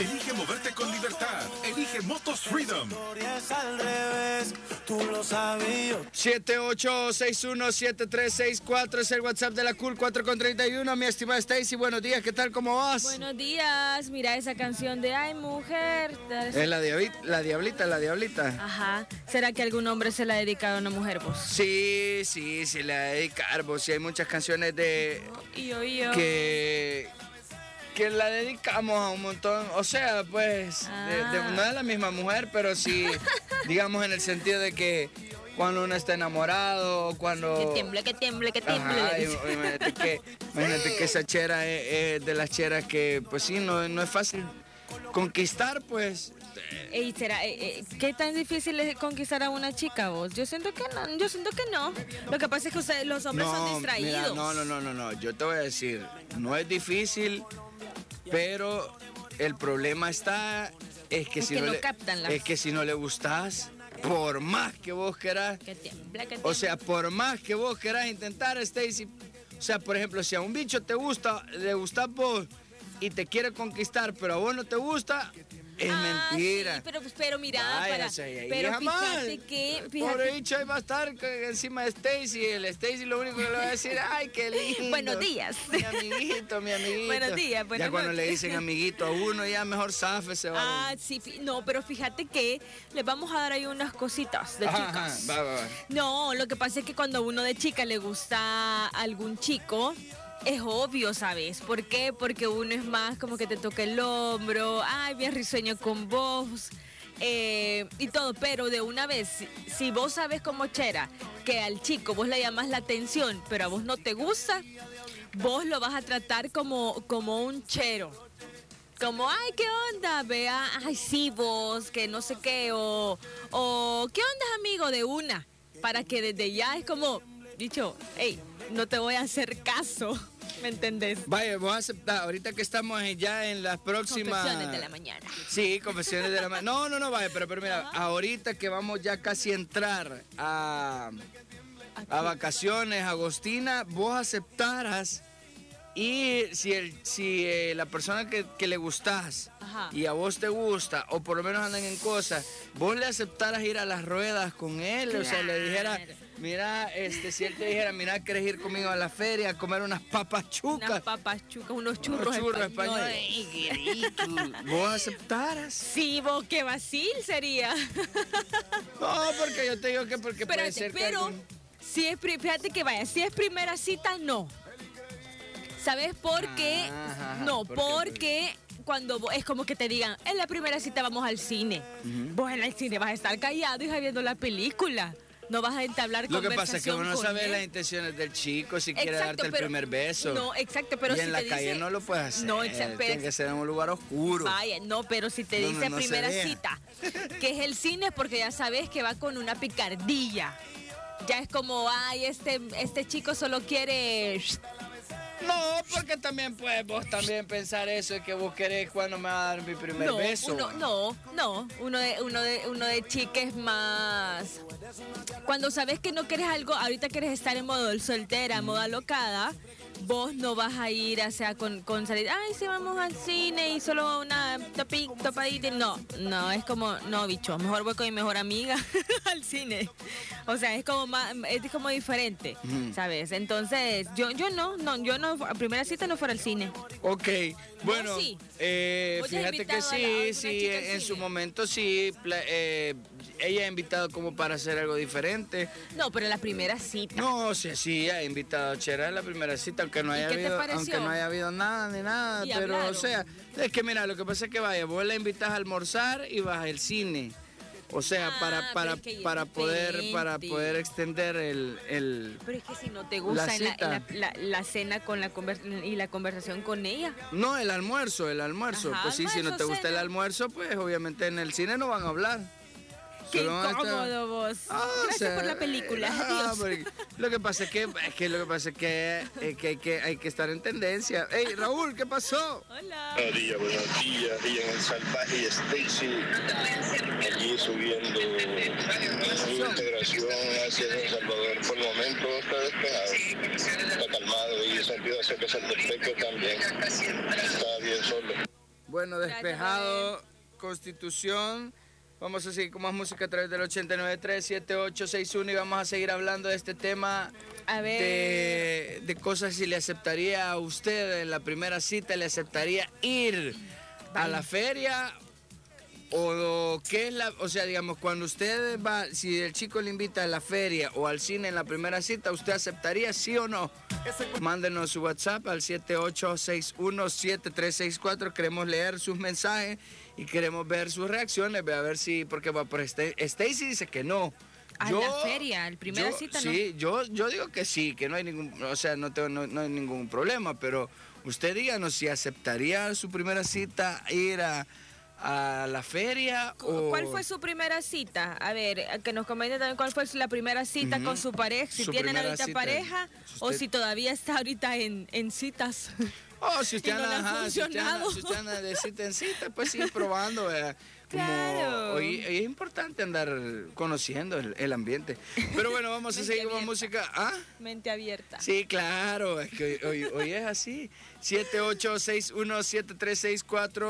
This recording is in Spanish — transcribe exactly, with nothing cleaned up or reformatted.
Elige moverte con libertad. Elige Motos Freedom. siete ocho seis uno siete tres seis cuatro es el WhatsApp de la Cool cuatro con treinta y uno. Mi estimada Stacy, buenos días, ¿qué tal? ¿Cómo vas? Buenos días, mira esa canción de Ay, mujer. Es la, diabli- la diablita, la diablita. Ajá. ¿Será que algún hombre se la ha dedicado a una mujer, vos? Sí, sí, se la dedicar, vos. Sí, hay muchas canciones de... Yo, yo. que... que la dedicamos a un montón, o sea, pues, Ah. de, de, no es la misma mujer, pero sí, digamos en el sentido de que cuando uno está enamorado, cuando... Que tiemble, que tiemble, que tiemble. Ajá, imagínate, que, imagínate que esa chera es, es de las cheras que, pues sí, no, no es fácil conquistar, pues. Ey, ¿será, eh, eh, ¿qué tan difícil es conquistar a una chica, vos? Yo siento que no, yo siento que no. Lo que pasa es que ustedes, los hombres son distraídos. Mira, no, no, no, no, no, yo te voy a decir, no es difícil, pero el problema está, es que, Es si, que no no le, captan las- es que si no le gustas, por más que vos querás, Que tiemble, que tiemble. o sea, por más que vos querás intentar, Stacy, o sea, por ejemplo, si a un bicho te gusta, le gustás vos y te quiere conquistar, pero a vos no te gusta, es Ah, mentira. sí, pero, pero mira, Vaya, para, o sea, y ahí pero jamás. fíjate que, El fíjate, pobre bicho ahí va a estar con- encima de Stacy. El Stacy lo único que le va a decir, ay, qué lindo. Buenos días. Mi amiguito, mi amiguito. Buenos días, buenas Ya cuando noches. le dicen amiguito a uno, ya mejor zafe se va. Ah, sí, fi- no, pero fíjate que les vamos a dar ahí unas cositas de Ajá, chicas. ajá, va, va, va. No, lo que pasa es que cuando a uno de chica le gusta algún chico, es obvio, ¿sabes? ¿Por qué? Porque uno es más como que te toca el hombro, ay, bien risueño con vos, eh, y todo, pero de una vez, si, si vos sabes como chera que al chico vos le llamas la atención, pero a vos no te gusta, vos lo vas a tratar como, como un chero. Como, ay, ¿qué onda? Vea, ay, sí, vos, que no sé qué, o, o ¿qué onda, amigo? De una, para que desde ya es como, dicho, hey, no te voy a hacer caso, ¿me entendés? Vaya, vos aceptás, ahorita que estamos ya en las próximas... Confesiones de la mañana. Sí, confesiones de la mañana. No, no, no, vaya, pero, pero mira, ahorita que vamos ya casi a entrar a, a vacaciones, Agostina, vos aceptaras y si, el, si eh, la persona que, que le gustás Ajá. y a vos te gusta, o por lo menos andan en cosas, vos le aceptaras ir a las ruedas con él, o sea, le dijera, mira, este, si él te dijera, mira, ¿querés ir conmigo a la feria a comer unas papas chucas? Unas papas chucas, unos Unos churros, churros españoles. españoles. ¿Vos aceptaras? Sí, vos, qué vacil sería. No, porque yo te digo que porque puede Espérate, ser que pero algún- si es, pri- fíjate que vaya, si es primera cita, no. ¿Sabes por qué? Ah, ajá, ajá. No, ¿Por qué? porque cuando vos- es como que te digan, en la primera cita vamos al cine. Vos en el cine vas a estar callado y viendo la película. No vas a entablar Lo que conversación pasa es que vos no con sabes él. las intenciones del chico, si quiere Exacto, darte el pero- primer beso. No, exacto, pero y si en la te calle dice- no lo puedes hacer. No, exacto, pero- Tiene que ser en un lugar oscuro. Vaya, no, pero si te No, dice no, no se primera vea. cita, que es el cine, es porque ya sabes que va con una picardía. Ya es como, ay, este, este chico solo quiere... No, porque también puedes vos también pensar eso, de que vos querés cuando me va a dar mi primer No, beso. uno, no, no, uno de, uno de, uno de chica es más... Cuando sabes que no quieres algo, ahorita quieres estar en modo soltera, modo alocada, vos no vas a ir, o sea, con, con salir, ay, sí, vamos al cine y solo una topi, topadita. No, no, es como, no, bicho, mejor voy con mi mejor amiga al cine. O sea, es como más, es como diferente, ¿sabes? Entonces, yo, yo no, no, yo no, a primera cita no fuera al cine. Ok, bueno, sí? eh, ¿Vos ya has fíjate que invitado a la- a sí, alguna sí, chica al en cine? su momento sí, pla- eh, ella ha invitado como para hacer algo diferente. No, pero la primera cita. No, sí, sí, ha invitado a Chera en la primera cita, aunque no ¿Y haya qué te habido, pareció? aunque no haya habido nada ni nada, ¿Y pero hablaron? o sea, es que mira, lo que pasa es que vaya, vos la invitas a almorzar y vas al cine. O sea, Ah, para, pero para, es que ahí es para poder, para diferente. poder extender el, el... Pero es que si no te gusta La en la, cita. en la- la- la cena con la conver- y la conversación con ella. No, el almuerzo, el almuerzo. Ajá, Pues sí, si no almuerzo, te gusta el cena. almuerzo, pues obviamente en el cine no van a hablar. Qué Solo van a estar- incómodo vos. Ah, o Gracias sea, por la película. ah, Adiós. porque lo que pasa es que, es que lo que pasa es que, es que, hay que hay que estar en tendencia. Ey, Raúl, ¿qué pasó? Hola. Buenos días, buenos días. Y en el salvaje Stacy, allí subiendo su integración hacia El Salvador. Por el momento está despejado, está calmado y eso empieza a hacer que Santepec también está bien solo. Bueno, despejado, Gracias, Constitución. Vamos a seguir con más música a través del ochenta y nueve tres siete ocho seis uno y vamos a seguir hablando de este tema. A ver. De, de cosas si le aceptaría a usted en la primera cita, le aceptaría ir a la feria o qué es la, o sea, digamos, cuando usted va, si el chico le invita a la feria o al cine en la primera cita, ¿usted aceptaría sí o no? Mándenos su WhatsApp al siete ocho seis uno siete tres seis cuatro, queremos leer sus mensajes y queremos ver sus reacciones, a ver si, porque va por este, Stacy dice que no. A Yo- la feria, el primera yo- cita, ¿no? Sí, yo, yo digo que sí, que no hay ningún, o sea, no, tengo, no, no hay ningún problema, pero usted díganos si aceptaría su primera cita ir a, a la feria o... ¿Cuál fue su primera cita? A ver, que nos comente también cuál fue la primera cita Ujú. con su pareja, si Su tienen primera ahorita cita. pareja Si o usted- si todavía está ahorita en, en citas. Oh, si usted y no anda, le ha ajá, si usted anda, funcionado. si usted anda de cita en cita, pues sí, probando, ¿verdad? Como, Claro. hoy, hoy es importante andar conociendo el, el ambiente. Pero bueno, vamos a Mente seguir con abierta. música. ¿Ah? Mente abierta. Sí, claro, es que hoy, hoy, hoy es así. siete ocho seis uno siete tres seis cuatro